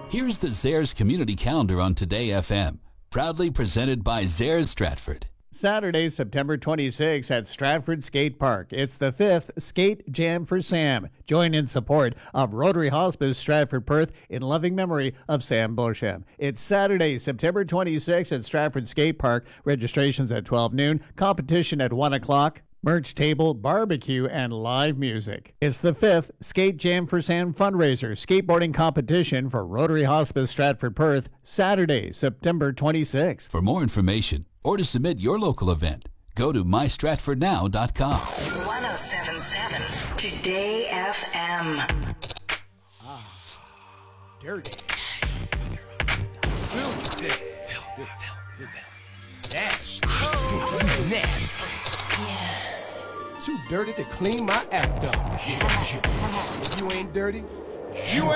Here's the Zares Community Calendar on Today FM, proudly presented by Zares Stratford. Saturday, September 26th at Stratford Skate Park. It's the 5th Skate Jam for Sam. Join in support of Rotary Hospice Stratford Perth in loving memory of Sam Beauchamp. It's Saturday, September 26th at Stratford Skate Park. Registrations at 12 noon. Competition at 1 o'clock. Merch table, barbecue, and live music. It's the 5th Skate Jam for Sam fundraiser skateboarding competition for Rotary Hospice Stratford Perth, Saturday, September 26th. For more information or to submit your local event, go to mystratfordnow.com. 1077 Today FM. Dirty. Filthy. Nasty. Nasty. Too dirty to clean my act up. If you ain't dirty, you